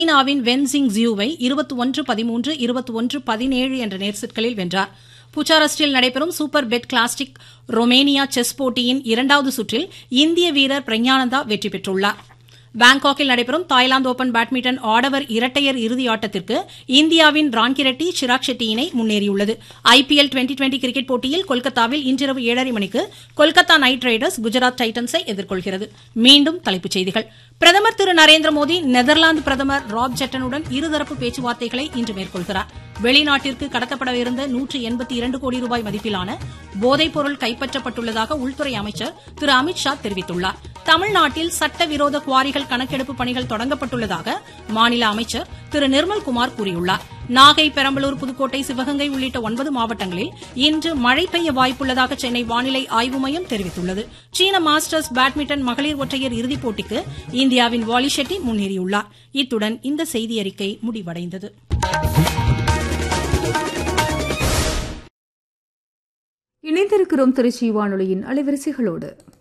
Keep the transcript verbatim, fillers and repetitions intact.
சீனாவின் வென்சிங் ஜியூவை இருபத்தி ஒன்று பதிமூன்று இருபத்தி ஒன்று பதினேழு என்ற நேர் செட்களில் வென்றார். புச்சாரஸ்டில் நடைபெறும் super bed classic Romania chess போட்டியின் இரண்டாவது சுற்றில் இந்திய வீரர் பிரக்ஞானந்தா வெற்றி பெற்றுள்ளார். பாங்காக்கில் நடைபெறும் தாய்லாந்து ஓபன் பேட்மிண்டன் ஆடவர் இரட்டையர் இறுதி ஆட்டத்திற்கு இந்தியாவின் ரான்கிரெட்டி சிராக் ஷெட்டி இணை முன்னேறியுள்ளது. ஐபிஎல் டுவெண்டி டுவெண்டி கிரிக்கெட் போட்டியில் கொல்கத்தாவில் இன்றிரவு ஏழரை மணிக்கு கொல்கத்தா நைட் ரைடர்ஸ் குஜராத் டைட்டன்ஸை எதிர்கொள்கிறது. மீண்டும் தலைப்புச் செய்திகள். பிரதமர் திரு நரேந்திர மோடி நெதர்லாந்து பிரதமர் ராப் ஜெட்டனுடன் இருதரப்பு பேச்சுவார்த்தைகளை இன்று மேற்கொள்கிறார். வெளிநாட்டிற்கு கடத்தப்படவிருந்த நூற்று எண்பத்தி இரண்டு கோடி ரூபாய் மதிப்பிலான போதைப்பொருள் கைப்பற்றப்பட்டுள்ளதாக உள்துறை அமைச்சர் திரு அமித்ஷா தெரிவித்துள்ளார். தமிழ்நாட்டில் சட்டவிரோத குவாரிகள் கணக்கெடுப்பு பணிகள் தொடங்கப்பட்டுள்ளதாக மாநில அமைச்சர் திரு நிர்மல்குமார் கூறியுள்ளார். நாகை, பெரம்பலூர், புதுக்கோட்டை, சிவகங்கை உள்ளிட்ட ஒன்பது மாவட்டங்களில் இன்று மழை பெய்ய வாய்ப்புள்ளதாக சென்னை வானிலை ஆய்வு மையம் தெரிவித்துள்ளது. சீன மாஸ்டர்ஸ் பேட்மிண்டன் மகளிர் ஒற்றையர் இறுதிப் போட்டிக்கு இந்தியாவின் வாலி ஷெட்டி முன்னேறியுள்ளார். இத்துடன் இந்த செய்தியறிக்கை முடிவடைந்தது. இணைந்திருக்கிறோம் திருச்சி வானொலியின் அலைவரிசைகளோடு.